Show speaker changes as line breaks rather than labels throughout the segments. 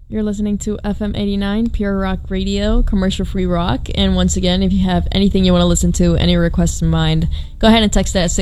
You're listening to FM 89, Pure Rock Radio, commercial free rock. And once again, if you have anything you want to listen to, any requests in mind, go ahead and text it at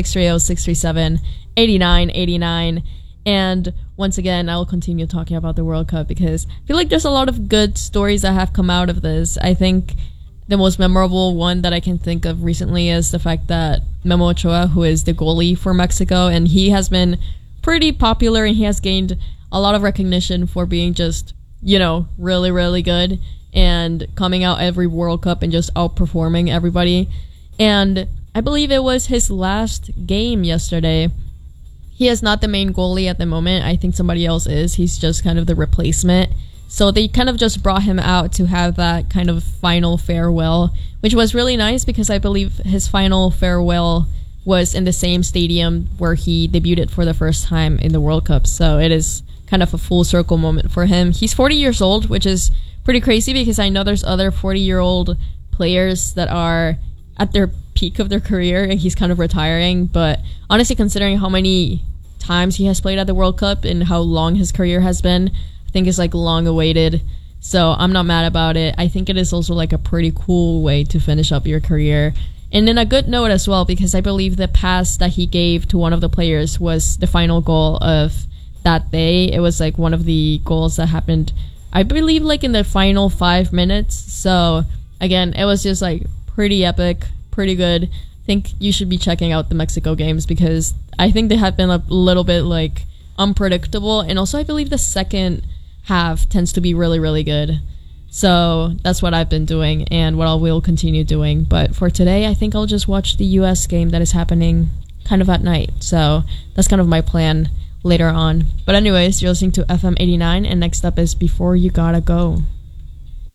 630-637-8989. And once again, I will continue talking about the World Cup because I feel like there's a lot of good stories that have come out of this. I think the most memorable one that I can think of recently is the fact that Memo Ochoa, who is the goalie for Mexico, and he has been pretty popular and he has gained a lot of recognition for being just, really, really good and coming out every World Cup and just outperforming everybody. And I believe it was his last game yesterday. He is not the main goalie at the moment. I think somebody else is. He's just kind of the replacement. So they kind of just brought him out to have that kind of final farewell, which was really nice because I believe his final farewell was in the same stadium where he debuted for the first time in the World Cup. So it is kind of a full circle moment for him. He's 40 years old, which is pretty crazy because I know there's other 40-year-old players that are at their peak of their career and he's kind of retiring. But honestly, considering how many times he has played at the World Cup and how long his career has been, I think it's like long awaited. So I'm not mad about it. I think it is also like a pretty cool way to finish up your career. And then a good note as well, because I believe the pass that he gave to one of the players was the final goal of that day. It was like one of the goals that happened, I believe, like in the final 5 minutes. So again, it was just like pretty epic, pretty good. I think you should be checking out the Mexico games because I think they have been a little bit like unpredictable. And also I believe the second half tends to be really, really good. So that's what I've been doing and what I will continue doing. But for today, I think I'll just watch the US game that is happening kind of at night. So that's kind of my plan later on. But anyways, you're listening to FM 89 and next up is Before You Gotta Go.